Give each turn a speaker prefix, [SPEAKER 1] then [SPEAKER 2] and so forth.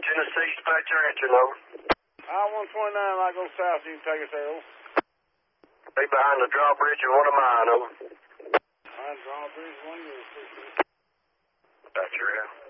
[SPEAKER 1] Tennessee, dispatcher, answer, over.
[SPEAKER 2] I-129, I go south, you can take us there, over.
[SPEAKER 1] Be behind the drawbridge and one of mine, over.
[SPEAKER 2] Behind the drawbridge, one of yours,
[SPEAKER 1] Dispatcher, yeah.